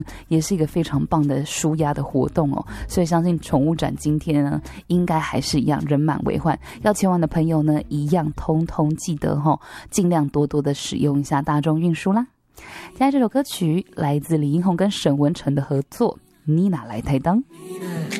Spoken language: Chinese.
也是一个非常棒的舒压的活动哦。所以相信宠物展今天呢，应该还是一样人满为患。要前往的朋友呢，一样通通记得尽量多多的使用一下大众运输啦。接下来这首歌曲来自李英宏跟沈文成的合作，妮娜来台灯。